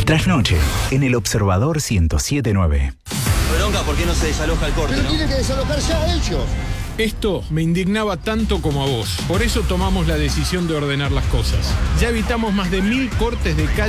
Trasnoche, en El Observador 107.9. Bronca, ¿por qué no se desaloja el corte? Pero ¿no? tienen que desalojar ya ellos. Esto me indignaba tanto como a vos. Por eso tomamos la decisión de ordenar las cosas. Ya evitamos más de 1000 cortes de calle